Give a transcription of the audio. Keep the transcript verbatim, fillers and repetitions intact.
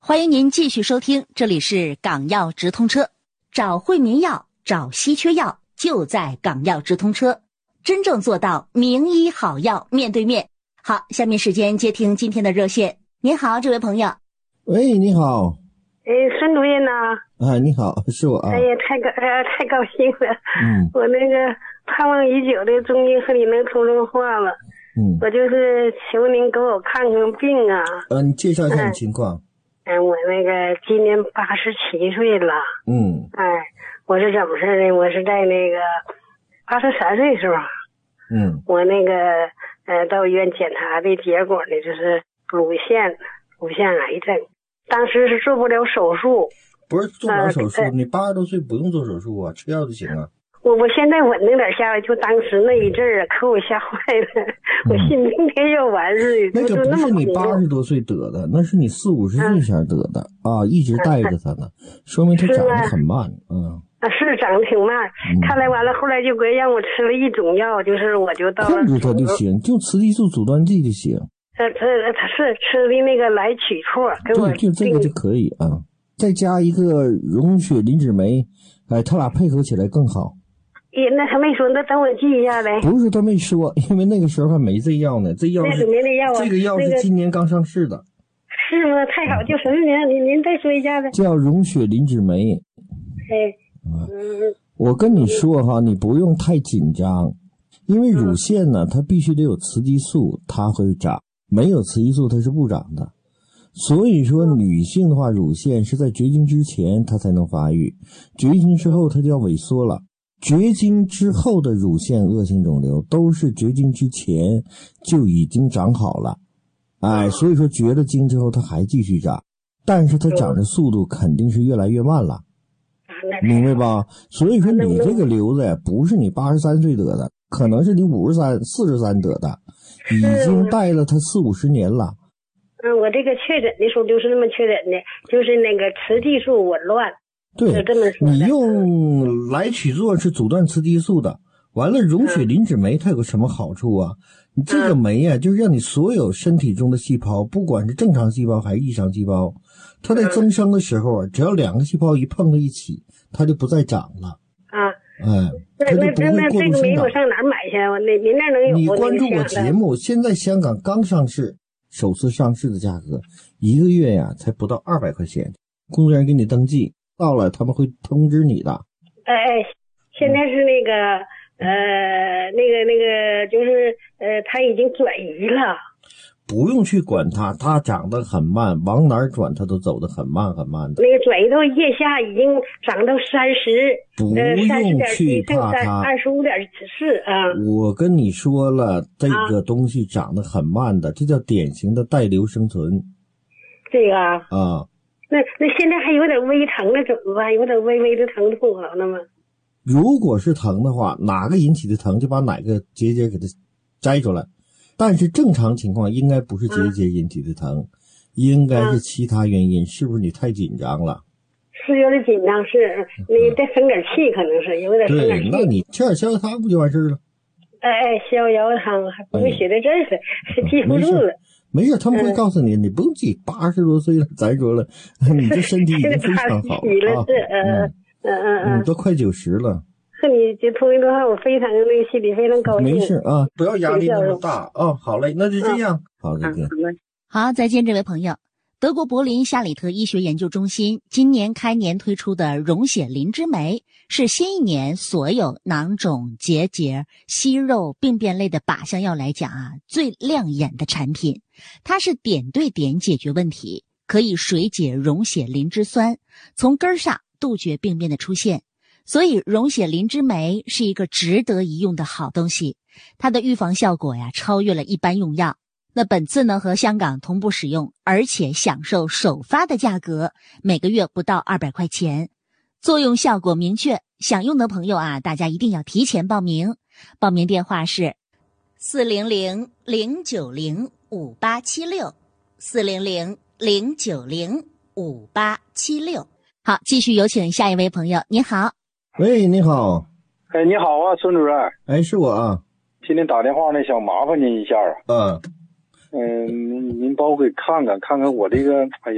欢迎您继续收听，这里是港药直通车，找惠民药，找稀缺药，就在港药直通车，真正做到名医好药面对面。好，下面时间接听今天的热线。您好，这位朋友。 喂，你好。 哎，孙主任呐。 啊，你好，是我啊。 哎呀，太高，哎呀，太高兴了。 嗯。 我那个盼望已久的终于和你能通上话了。 嗯。 我就是求您给我看看病啊。 呃，你介绍一下你情况。 哎、嗯，我那个今年八十七岁了。 嗯。 哎，我是怎么事呢？我是在那个八十三岁时候。 嗯。 我那个呃到医院检查的结果呢，就是乳腺乳腺癌症。当时是做不了手术。 不是做不了手术、呃、你八十多岁不用做手术啊，吃药就行啊。 我我现在稳定点下来，就当时那一阵儿啊，可我吓坏了，嗯、我心明天要完似的。 那个不是你八十多岁得的，那是你四五十岁前得的、嗯、啊，一直带着它呢，嗯、说明它长得很慢。嗯啊，是长得挺慢。嗯、看来完了，后来就给让我吃了一种药，就是我就到了控制它就行，就雌激素阻断剂就行。 呃，这他是吃的那个来曲唑，给我对，就这个就可以啊，再加一个溶血磷脂酶，哎，他俩配合起来更好。 咦，那他没说，那等我记一下呗。 不是他没说，因为那个时候还没这药呢，这药是没这药啊， 这个药是今年刚上市的。 那个、是吗？太好，叫什么名？您您再说一下子。 叫溶血磷脂酶。 哎，嗯， 我跟你说哈，你不用太紧张，因为乳腺呢，它必须得有雌激素，它会长，没有雌激素它是不长的。所以说，女性的话，乳腺是在绝经之前它才能发育，绝经之后它就要萎缩了。绝经之后的乳腺恶性肿瘤都是绝经之前就已经长好了，哎，所以说绝了经之后它还继续长，但是它长的速度肯定是越来越慢了，明白吧？所以说你这个瘤子呀，不是你八十三岁得的，可能是你五十三、四十三得的，已经带了它四五十年了。 嗯，我这个确诊的时候就是那么确诊的，就是那个雌激素紊乱。 对，你用来曲唑是阻断雌激素的，完了溶血磷脂酶它有个什么好处啊？你这个酶啊，就是让你所有身体中的细胞，不管是正常细胞还是异常细胞，它在增生的时候啊，只要两个细胞一碰到一起，它就不再长了。 啊， 哎，它就不会过度生长。 那这个酶我上哪儿买去？我那您那能有？ 你关注我节目，现在香港刚上市，首次上市的价格，一个月呀才不到二百块钱，工作人员给你登记。到了他们会通知你的。 哎哎，现在是那个呃那个那个就是呃他已经转移了。 不用去管它，它长得很慢，往哪儿转它都走得很慢很慢的。 那个转移到腋下已经长到三十， 不用去怕它。 二十五点四啊。 我跟你说了，这个东西长得很慢的，这叫典型的带瘤生存。 这个啊。 啊。 那那现在还有点微疼了，怎么办？有点微微的疼痛好了吗？ 如果是疼的话，哪个引起的疼就把哪个结节给它摘出来。但是正常情况应该不是结节引起的疼，嗯、应该是其他原因。嗯、是不是你太紧张了？ 是有点紧张，是你再生点气，可能是有点生点气。 对，那你吃点消消汤不就完事了？ 哎哎，逍遥汤还不会写在这儿了，是记不住了。 没事，他们会告诉你，嗯、你不用记，八十多岁了，咱说了，你这身体已经非常好了， 了是嗯嗯嗯嗯， 都快九十了。 和你就通一段话，我非常那个心里非常高兴。 没事啊，不要压力那么大啊。好嘞，那就这样，好，再见。 好，再见，这位朋友。德国柏林夏里特医学研究中心今年开年推出的溶血磷脂酶，是新一年所有囊肿、结节、息肉、病变类的靶向药来讲啊，最亮眼的产品。它是点对点解决问题，可以水解溶血磷脂酸，从根上杜绝病变的出现。所以溶血磷脂酶是一个值得一用的好东西，它的预防效果呀，超越了一般用药。那本次呢和香港同步使用，而且享受首发的价格，每个月不到二百块钱，作用效果明确。想用的朋友啊，大家一定要提前报名。报名电话是四零零零九零五八七六，四零零零九零五八七六。好，继续有请下一位朋友。你好。 喂，你好。 哎，你好啊，孙主任。 哎，是我啊。 今天打电话呢，想麻烦您一下啊。 嗯。 嗯，您您帮我给看看看看我这个，哎呀。